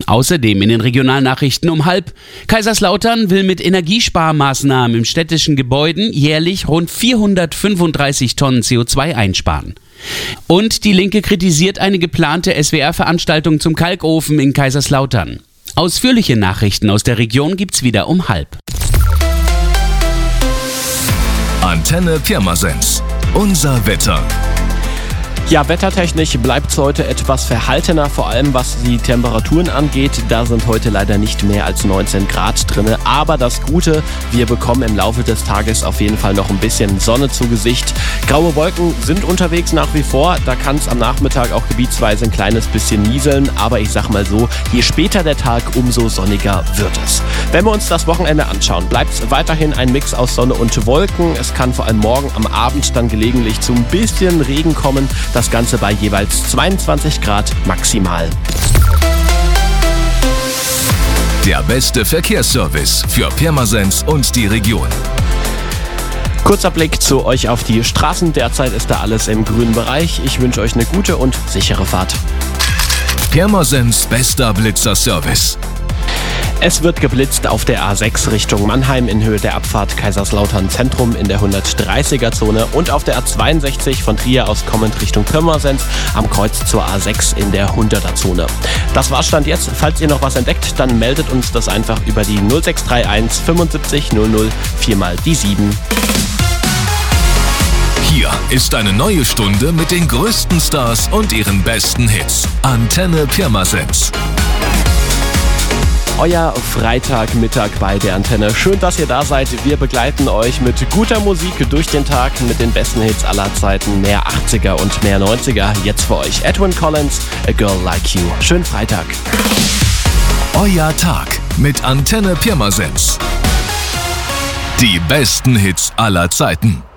Außerdem in den Regionalnachrichten um 12:30. Kaiserslautern will mit Energiesparmaßnahmen in städtischen Gebäuden jährlich rund 435 Tonnen CO2 einsparen. Und die Linke kritisiert eine geplante SWR-Veranstaltung zum Kalkofen in Kaiserslautern. Ausführliche Nachrichten aus der Region gibt's wieder um 12:30. Antenne Pirmasens. Unser Wetter. Ja, wettertechnisch bleibt es heute etwas verhaltener, vor allem was die Temperaturen angeht. Da sind heute leider nicht mehr als 19 Grad drin. Aber das Gute, wir bekommen im Laufe des Tages auf jeden Fall noch ein bisschen Sonne zu Gesicht. Graue Wolken sind unterwegs nach wie vor. Da kann es am Nachmittag auch gebietsweise ein kleines bisschen nieseln. Aber ich sag mal so, je später der Tag, umso sonniger wird es. Wenn wir uns das Wochenende anschauen, bleibt es weiterhin ein Mix aus Sonne und Wolken. Es kann vor allem morgen am Abend dann gelegentlich zu ein bisschen Regen kommen. Das Ganze bei jeweils 22 Grad maximal. Der beste Verkehrsservice für Pirmasens und die Region. Kurzer Blick zu euch auf die Straßen. Derzeit ist da alles im grünen Bereich. Ich wünsche euch eine gute und sichere Fahrt. Pirmasens bester Blitzerservice. Es wird geblitzt auf der A6 Richtung Mannheim in Höhe der Abfahrt Kaiserslautern Zentrum in der 130er-Zone und auf der A62 von Trier aus kommend Richtung Pirmasens am Kreuz zur A6 in der 100er-Zone. Das war's Stand jetzt. Falls ihr noch was entdeckt, dann meldet uns das einfach über die 0631 75 00 4x7. Hier ist eine neue Stunde mit den größten Stars und ihren besten Hits. Antenne Pirmasens. Euer Freitagmittag bei der Antenne. Schön, dass ihr da seid. Wir begleiten euch mit guter Musik durch den Tag, mit den besten Hits aller Zeiten. Mehr 80er und mehr 90er. Jetzt für euch Edwin Collins, A Girl Like You. Schönen Freitag. Euer Tag mit Antenne Pirmasens. Die besten Hits aller Zeiten.